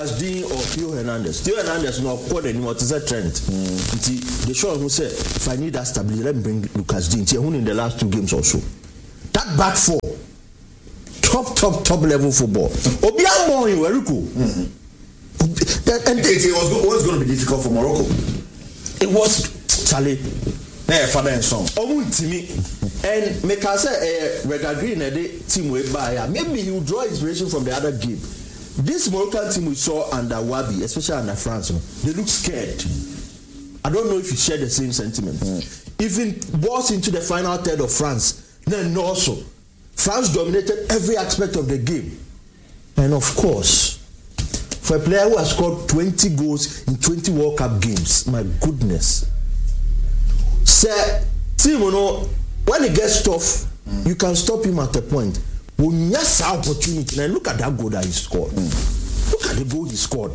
Dean or Theo Hernandez. Theo Hernandez no called anyone to say Trent. The show who said if I need that stability, let me bring Lucas Dean. He won in the last 2 games also. That back four, top level football. Obiang you very cool. And it was going to be difficult for Morocco. It was Charlie. Yeah, father and son. And make us say Regal Green team way by. Maybe he will draw inspiration from the other game. This Moroccan team we saw under Wabi, especially under France, they look scared. I don't know if you share the same sentiment. Even was into the final third of France, then also France dominated every aspect of the game. And of course, for a player who has scored 20 goals in 20 World Cup games, my goodness. Sir, team, when it gets tough, you can stop him at a point. Yes, opportunity. And look at that goal that he scored. Look at the goal he scored.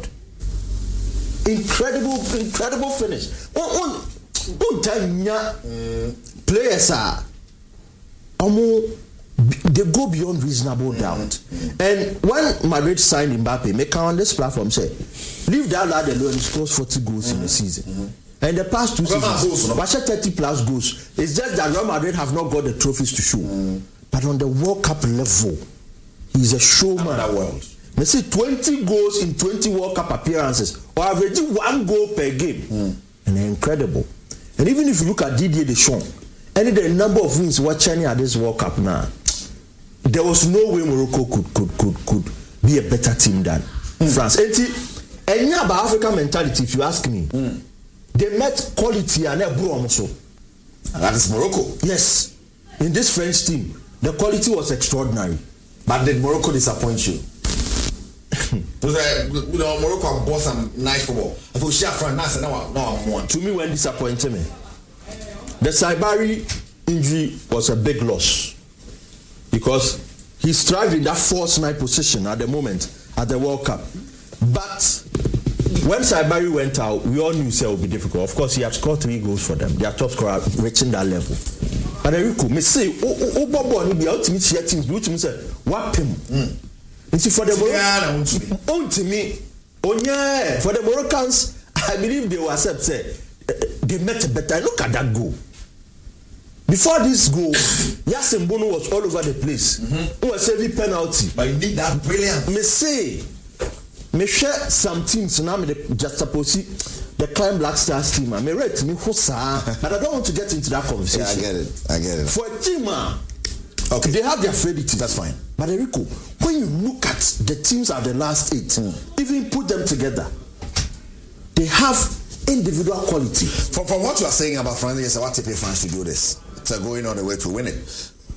Incredible finish. Players are they go beyond reasonable doubt. And when Madrid signed Mbappe, make on this platform say, leave that lad alone, he scores 40 goals in a season. And the past 2 seasons, 30 plus goals. It's just that Real Madrid have not got the trophies to show. But on the World Cup level, he's a showman. That world. They say 20 goals in 20 World Cup appearances, or averaging 1 goal per game. And they're incredible. And even if you look at Didier Deschamps, and the number of wins watching at this World Cup now, there was no way Morocco could be a better team than France. And yeah, about African mentality, if you ask me, they met quality and also. That is Morocco. Yes. In this French team, the quality was extraordinary. But did Morocco disappoint you? Morocco bought some nice football. If we share France, now I'm one. To me, when disappointed me, the Saibari injury was a big loss because he thrived in that false 9 position at the moment at the World Cup. But when Saibari went out, we all knew it would be difficult. Of course, he had scored 3 goals for them. Their top scorer reaching that level. But Enrico, me say, Bobo ni be ultimate share teams. You to say, what him? See for the for the Moroccans, I believe they will accept. Say they met better. Look at that goal. Before this goal, Yasin Bono was all over the place. Who was saving penalty. But you need that brilliant. Me say, me share some teams now. Me just suppose the Climb Black Stars team. Me rate me hosa, but I don't want to get into that conversation. Yeah, I get it. For a team, okay, they have their frailties. That's fine. But Enrico, when you look at the teams of the last 8, even put them together, they have individual quality. From what you are saying about France, yes, I want to pay France to do this. So going on the way to win it.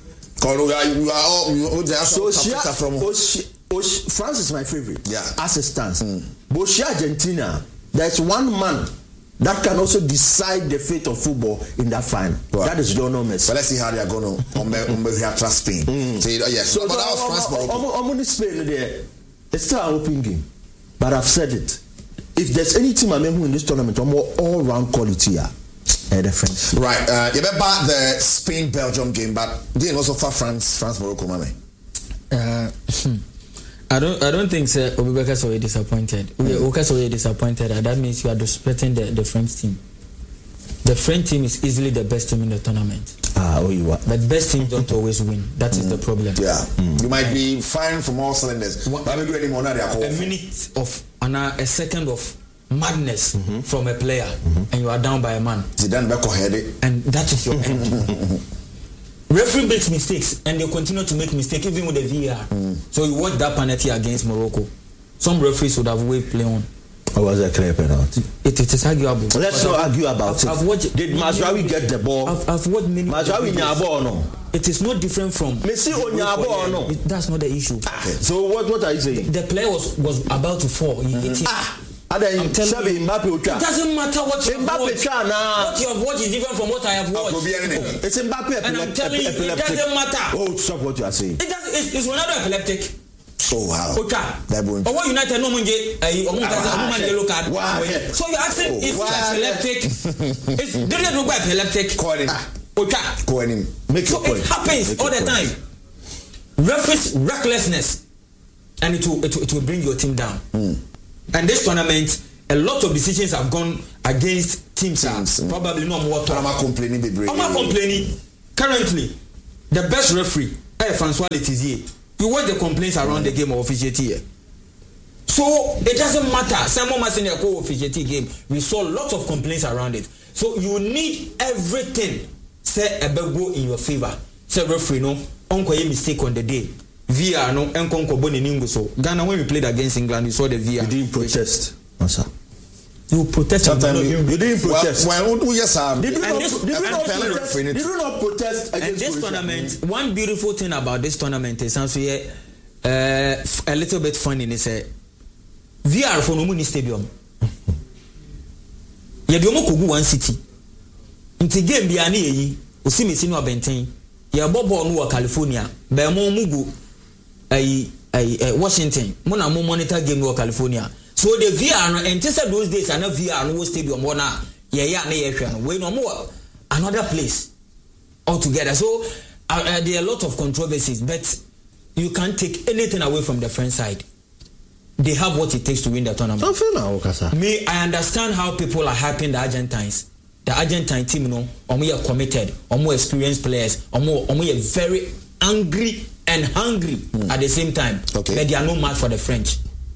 France is my favorite. Yeah. As it stands. But Argentina, there's one man that can also decide the fate of football in that final. Right. That is Lionel Messi. But let's see how they are going to trust Spain. Yes. But that was France, Morocco. I'm on this Spain there. It's still an open game. But I've said it. If there's any team I'm in this tournament, I'm more all-round quality. The French. Right. You remember the Spain-Belgium game, but didn't also for France-Morocco, mami. I don't think so. Obibeka's already disappointed. Oka's already disappointed. And that means you are disrespecting the French team. The French team is easily the best team in the tournament. You are. But best teams don't always win. That is the problem. Yeah. You might be firing from all cylinders. But I do any more now. A minute of a second of madness from a player, and you are down by a man. And that is your end. Referee makes mistakes, and they continue to make mistakes even with the VAR. So you watch that penalty against Morocco. Some referees would have waved play on. Or was a clear penalty? It is arguable. Let's not argue about it. Did Mazraoui get the ball? I've watched many. Mazraoui nyabo or no? It is not different from. Messi or nyabo or no? That's not the issue. So what are you saying? The player was about to fall. I'm telling you, it doesn't matter what you have watched. What you have watched is different from what I have watched. It's Mbappe. And I'm telling you, it doesn't matter. Oh, stop what you are saying. It's Ronaldo epileptic. Oh wow. Okay. But what United no munje yellow card. So you're asking if epileptic? It's didn't know about epileptic. Okay. Make your point. It happens all the time. Referees recklessness, and it will bring your team down. And this tournament, a lot of decisions have gone against teams. Probably no more. I'm complaining. Currently, the best referee, Francois Letizier. You watch the complaints around the game of officiating here. So it doesn't matter. Someone must in a co-officiating game. We saw lots of complaints around it. So you need everything. Say a go in your favor. Say referee no, unko ye mistake on the day. VR no, enkonko boni ningo so. Ghana when we played against England, you saw the VR. You didn't protest, sir. You protest. Sometimes you didn't protest. Well, yes, sir. Did you not protest against and this tournament? One beautiful thing about this tournament is also a little bit funny. They say VR for Nomuni Stadium. Yadiomo Kugu one city. Inti game biani yeyi. Usimi sinu abenten. Ya bobo onu wa California. Bemo mugu Washington. Mona mo monitor game wa California. So the VR and just those days and VR no stadium one yeah we no more another place altogether. So there are a lot of controversies, but you can't take anything away from the French side. They have what it takes to win the tournament. I understand how people are hyping the Argentines. The Argentine team, are committed, more experienced players, are very angry and hungry at the same time. Okay. But they are no match for the French.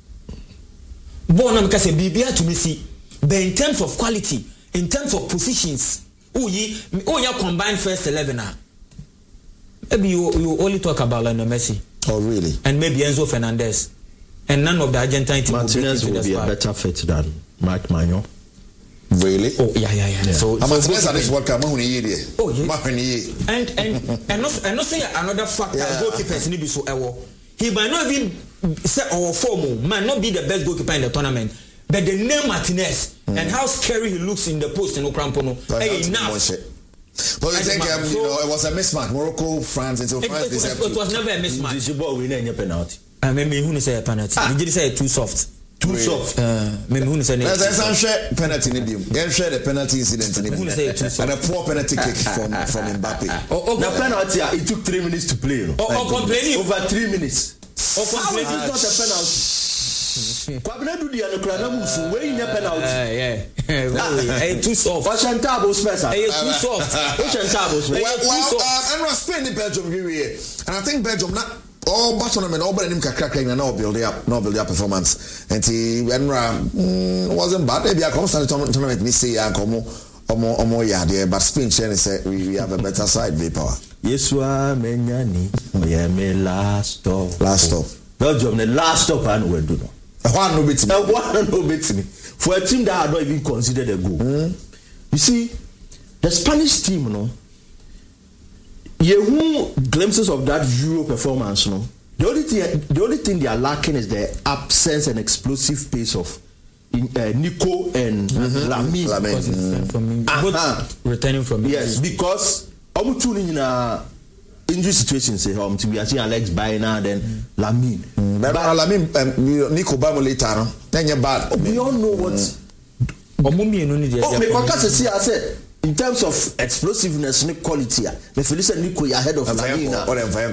But to me see, but in terms of quality, in terms of positions, you combine first 11. Maybe you only talk about Lionel Messi. Oh really? And maybe Enzo Fernandez. And none of the Argentine team Martinez will be a better fit than Marc Magnon. Really? Oh yeah. So Martinez at this World Cup, oh yeah. And not say another factor. Goalkeepers need be so he might not even say our form might not be the best goalkeeper in the tournament, but the name Martinez and how scary he looks in the post in Okrampono. Enough. But you think it was a mismatch. Morocco, France, and so France. It was never a mismatch. Did you ball win any penalty? Maybe who say a penalty? Did you say too soft? Too soft. Maybe who say some share penalty in the game. Share the penalty incident in the game. And a poor penalty kick from Mbappe. The penalty it took 3 minutes to play. Complaining over 3 minutes. How is this not a penalty? Kwabena do the Anokrana where in a penalty. Too soft. Oshantabo special. Too soft. Oshantabo. Well, and Spain in Belgium here, and I think Belgium not. All but tournament, all but him cracking and now build up performance. And he wasn't bad. Maybe I come start the tournament. Me say I come more there, but Spain said we have a better side. Power. Yeswa menyani, me last stop. Belgium the last stop and we do no. One no beat me. For a team that had not even considered a goal. You see, the Spanish team, glimpses of that Euro performance, the only thing they are lacking is the absence and explosive pace of Nico and Lamine. Returning from yes, because injury situations we are seeing Alex Baena then Lamine. Nico Bamo later, then you're bad. We all know what. I said. In terms of explosiveness and quality, the Felicia Nico ahead of Lamina.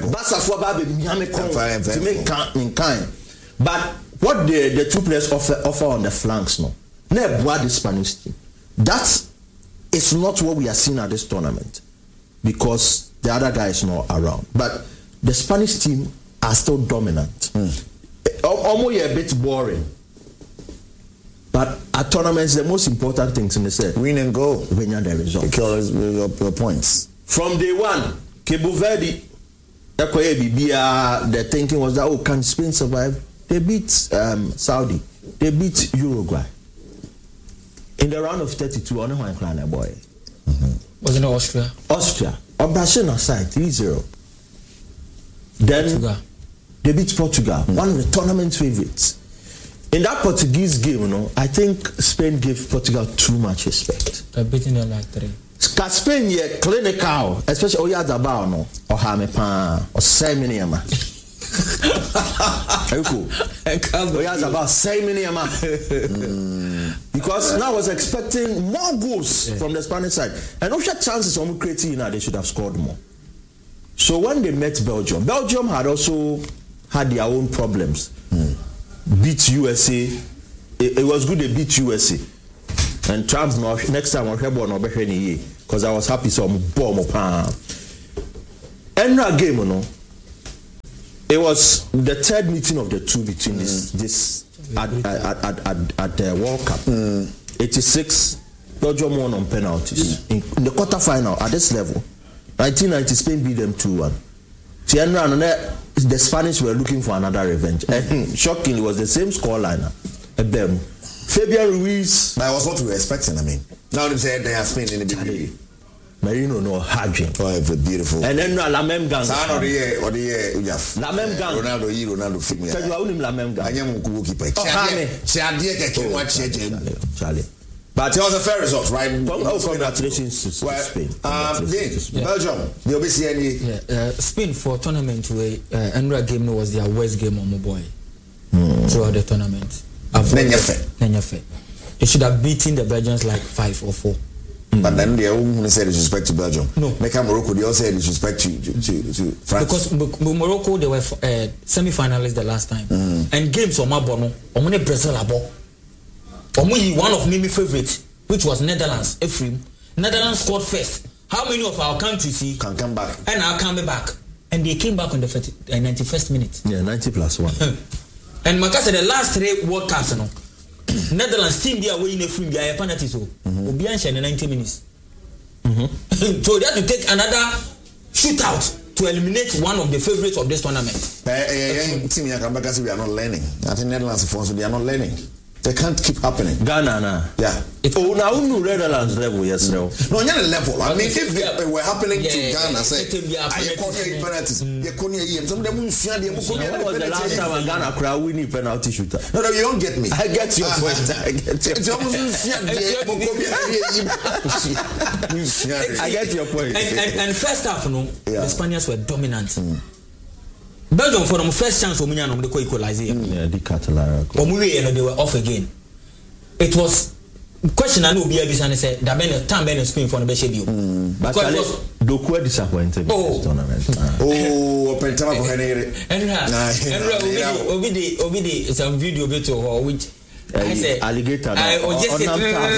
To make in kind. But what the two players offer on the flanks the Spanish team. That is not what we are seeing at this tournament because the other guy is not around. But the Spanish team are still dominant. Almost a bit boring. But at tournaments, the most important things in the set win and go, win the result. Because your points. From day one, Cabo Verde, the thinking was that can Spain survive? They beat Saudi, they beat Uruguay in the round of 32. On one clan boy, wasn't it Austria? Operation aside 3-0. Then Portugal. They beat Portugal, one of the tournament favorites. In that Portuguese game, I think Spain gave Portugal too much respect. They're beating them like 3. Spain, clinical, especially Oyazabao, or Hamepan, or Seminiama. Very cool. Oyazabao, Seminiama. Because now I was expecting more goals from the Spanish side. And also chances of creating, they should have scored more. So when they met Belgium had also had their own problems. Beat USA it was good they beat USA. And Trump next time on Hebron or Beheni, because I was happy some bomb pan. And that game, you know, it was the third meeting of the two between this at the World Cup. 86, Belgium won on penalties. In the quarterfinal at this level, 1990 Spain beat them 2-1. The Spanish were looking for another revenge. And shockingly, it was the same scoreline. Fabian Ruiz. That was what we were expecting. I mean, now they said they have Spain in the big. Marino no Hadrian. Oh, beautiful. And then La Même Gang. Or the year, La Même Gang. Ronaldo film. Tell you, I only La Même Gang. I am keeper. Charlie. But it was a fair result, right? Congratulations to Spain. Belgium. The OBCN. Spain for tournament where Enra game was their worst game on my boy throughout the tournament. They should have beaten the Belgians like 5 or 4. But then they only said disrespect to Belgium. No. Make Morocco, they also said disrespect to France. Because Morocco, they were semi-finalists the last time. And games on Mabono, on Brazil abo. One of my favorites, which was Netherlands. Ephraim. Netherlands scored first. How many of our countries can come back? And are coming back. And they came back on the 91st minute. Yeah, 90+1. And Maka said the last 3 World Cups, Netherlands team they are winning from their penalties. Obianche in 90 minutes. So they have to take another shootout to eliminate one of the favorites of this tournament. Team we are not learning. I think Netherlands they are not learning. They can't keep happening. Ghana, yeah. Now Netherlands level, yes, no. No, not a level. I mean, if it were happening to Ghana, say, I can't penalties. You couldn't some of them will share the last time Ghana crowd winning penalty shooter. No, you don't get me. I get your point. I get your point. And first half, the Spaniards were dominant. Belgium for the first chance for me and the equalization. Yeah, the Catalara. They were off again. It was question I know be and said that Ben time Ben Spain for the best view. But Doku disappointed this tournament. Pentama for Henry. And Obi some video bit or which I said alligator. I just it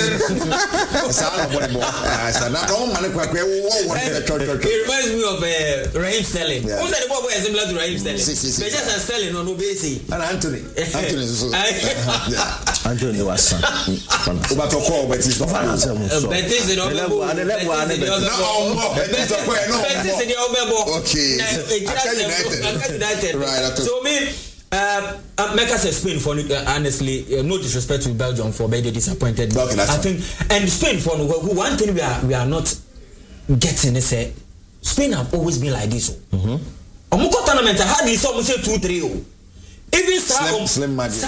reminds me of Raheem Sterling. Who said the boy is similar to Raheem Sterling? They just are Sterling on OBC. And Anthony was but he's not United. So me make us Spain for honestly no disrespect to Belgium for being disappointed. Okay, I think and Spain for one thing we are not getting is Spain have always been like this. Omuko tournament had this almost 2-3. Even slim margins.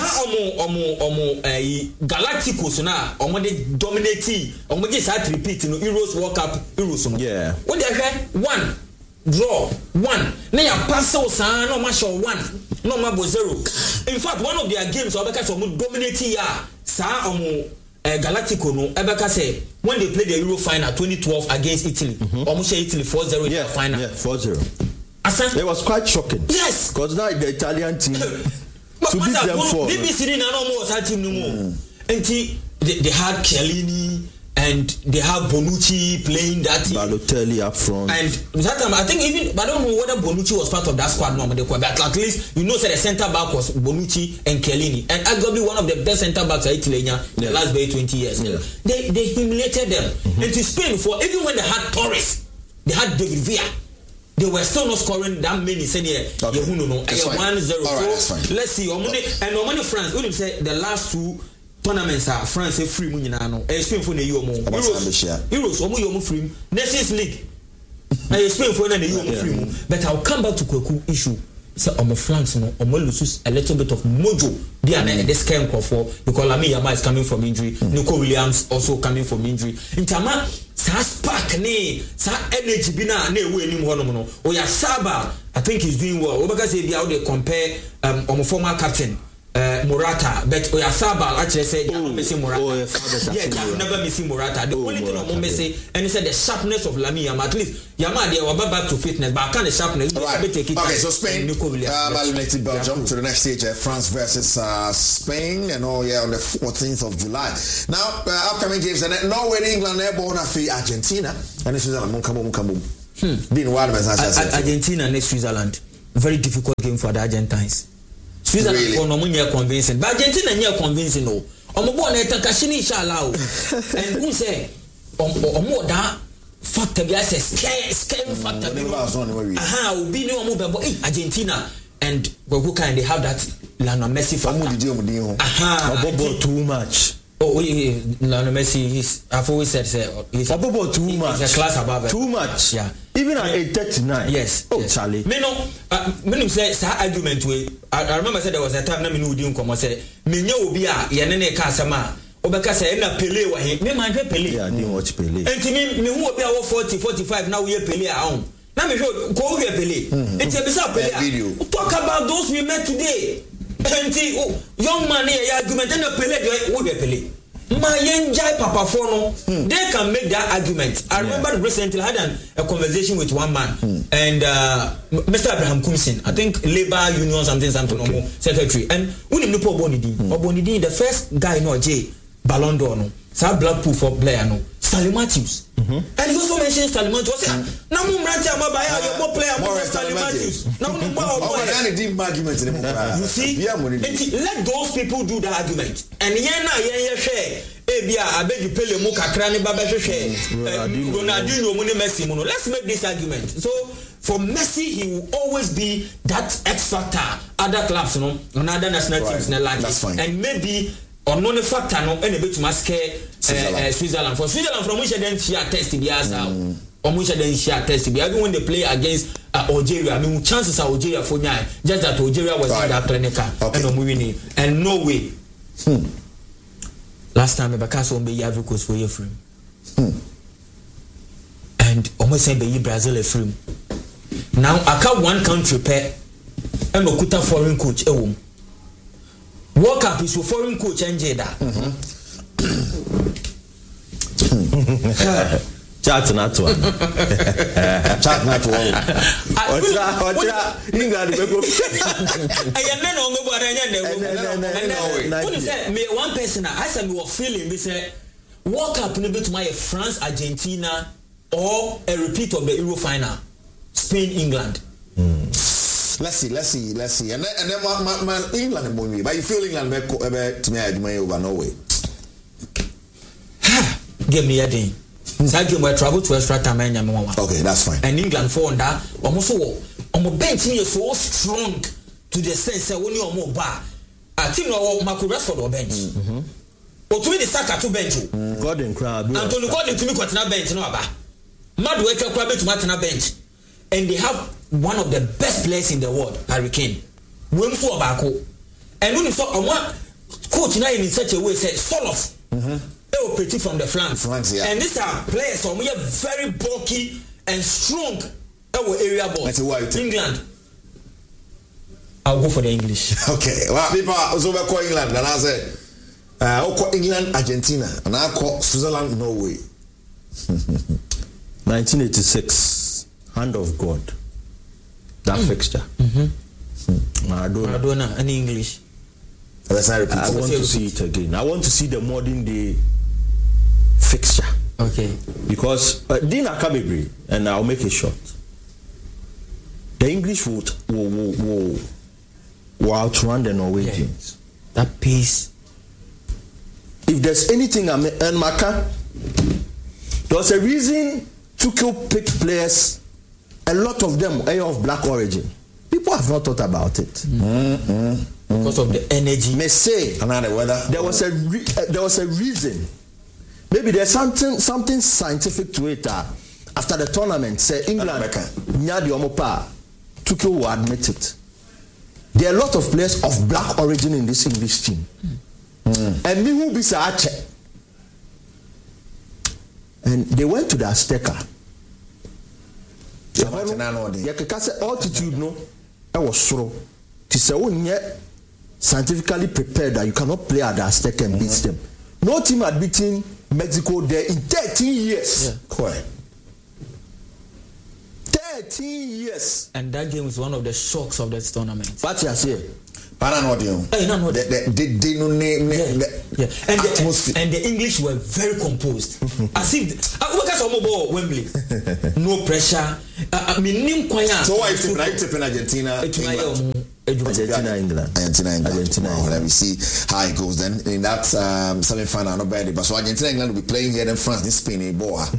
Galacticos na omo dominating omo just had repeat Euros World Cup Euros no. Yeah. What they have 1 draw 1 na ya pass o no match 1 no ma 0. In fact one of their games obeka so omo dominating ya sa omo Galactico no ebeka say when they played the Euro final 2012 against Italy omo share Italy 4-0 in the final. Yeah, 4-0. It was quite shocking. Yes. Because now the Italian team to beat them 4. BBC no more that team no more. And they had Chiellini and they have Bonucci playing that team. Balotelli up front. And that time I think even I don't know whether Bonucci was part of that squad no, but at least you know that the centre back was Bonucci and Chiellini. And arguably one of the best centre backs at Italy in the last 20 years. Yeah. They humiliated them. And to Spain for even when they had Torres, they had David Villa. They were still not scoring that many. Said yeah, 1-0. So let's see. And France. When you say the last 2 tournaments are France free money now. Spain for the Euros. Omo free. Nations League. Spain for the Euros free. But I'll come back to Kweku issue. So omo flanks no omo loses a little bit of mojo. They are this kind of because Lamine Yamal is coming from injury. Nico Williams also coming from injury. In Tama sa spark ne sa energy bina na ewe ni mo no. Oya Saba I think he's doing well. Obaka say they how they compare former captain Morata, but Oyasabal actually said, I'm missing Morata. Yeah, I've never missing Morata. The only thing I'm missing, and he said the sharpness of Lamine, at least Yama, they were back to fitness, but I can't sharpness. Right. Okay, so Spain eliminated Belgium to the next stage, France versus Spain, and on the 14th of July. Now, upcoming games, and Norway, England, airborne after Argentina, and Switzerland, Argentina next Switzerland. Very difficult game for the Argentines. Switzerland for no money convincing, but Argentina near convincing. No, I'm born at Takashini Shalao, and who say, more that factor, yes, scary factor. Will be no more about Argentina, and who can they have that Lionel Messi factor? Too much. Oh, Lionel Messi, I've always said, he's above too much. He's a class above. Too much. Yeah. Even at 8:39. Yes. Oh, yes. Charlie. Me no say argument way. I remember said there was a time na me no udi nkomo say me nya obi a ye ne ka asema obeka say na Pele wa he me man hwe Pele. Yeah, I didn't watch Pele. Enti me hu obi a wo 40 45 na wo ye Pele a on. Na me hwe ko hwe Pele. Enti e bisa Pele. Talk about those we met today. Enti young man here argument na Pele de wo hwe Pele. My yenjai papa fono, they can make that argument. I remember recently I had a conversation with one man and Mr. Abraham Kumsin, I think Labor Union something secretary, and we didn't know Bonidi, the first guy no J Ballon d'Or no, sa Blackpool for player no, Stanley Matthews. And he also mentioned Stanley Matthews. Now your player more Stanley Matthews. You see, let those people do the argument. And share. I beg you pay the Mukakrani Baba share. Ronaldinho Messi. Let's make this argument. So for Messi, he will always be that X factor. Other clubs, on other national teams, and maybe or no factor no any bit mask Switzerland. For Switzerland from which then share test the answer. Or which then share test the even when they play against Algeria. I mean chances are Algeria for now. Just that Algeria was in that clinical and winning. And Norway. Last time Bakaso be Yavikos for your frame. And almost say be Brazil a frame. Now I can't one country pair and Okuta foreign coach World Cup is your foreign coach and Jada. Chat not one. Chat not one. England go. One person I said we were feeling we say World Cup no bet my France Argentina or a repeat of the Euro final Spain England. Let's see. And then my England and Bonnie. But you feel England to me over Norway. Give me a day. Game where travel to extra time and okay, that's fine. And England for that almost on my bench is so strong to the sense that when you are more bar. I think no Marco Rashford or bench. But to me the Saka to bench. Gordon Crab. Antonio Gordon to me got bench no aba. Madueke Crab to Martina bench. And they have one of the best players in the world, Harry Kane. Wemfu Obako. And when you saw one coach now in such a way said Soloff. They were pretty from the flanks. Yeah. And these are players who are very bulky and strong. Area ball. England. I'll go for the English. Okay. Well, people also call England. And I said, I'll call England, Argentina. And I'll call Switzerland, Norway. 1986. Hand of God. That fixture. Maradona and English. I want to see it again. I want to see the modern day fixture. Okay. Because Dina Kabibri, and I'll make it short. The English will outrun the Norwegians. Yeah. That pace. If there's anything, and Maka, there's a reason Tuchel picked players. A lot of them are of black origin. People have not thought about it. Because of the energy. May say another weather. There was a reason. Maybe there's something scientific to it. After the tournament, say England, Nyadi Omopa, Tuchel will admit it. There are a lot of players of black origin in this English team. And Mihu Bisa Ache. And they went to the Azteca. The altitude no, I was slow. To say, scientifically prepared that you cannot play at the Azteca and beat them. No team had beaten Mexico there in 13 years. Correct. 13 years. And that game was one of the shocks of this tournament. What you say? And the English were very composed. As if look at some ball Wembley. No pressure. So why you tipping Argentina? England. Let me see how it goes then in that semi-final. Not bad, but so Argentina England will be playing here, then France is Spain. Wow! What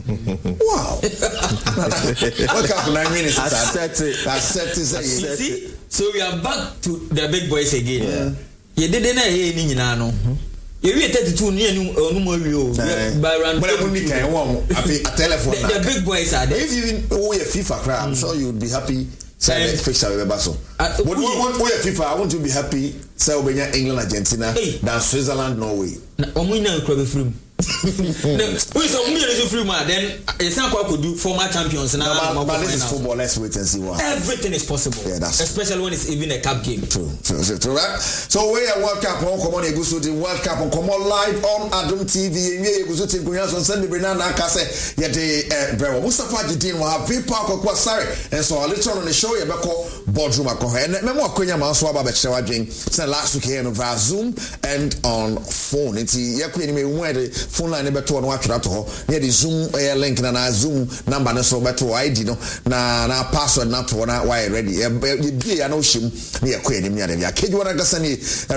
up? 9 minutes. I set it. See, so we are back to the big boys again. You didn't know. You wait 32 near no more by round. But the big boys are there. If you even FIFA crowd, I'm sure you would be happy. Say next fixture with Basso. What FIFA? I want to be happy. Say England, Argentina, than Switzerland, Norway. Then it's not what could do former champions now. But this is football. Let's wait and see what. Everything is possible. Yeah, that's especially when it's even a cup game. True. Right? So we are World Cup on Common Egusu, the World Cup on Common live on Adum TV. We Egusu team Kunyas on Sunday. Brenana Kase yet the Mustafa Jidin will have V Park or Kwasari, and so I'll later on the show. You call boardroom and Memo Kunya Maswaba Bechawa Jing. Last week here via Zoom and on phone. It's Yakuini where phone line never to watch that near the Zoom link and a Zoom number and so better ID no na password not to why ready. You know shim near Queen.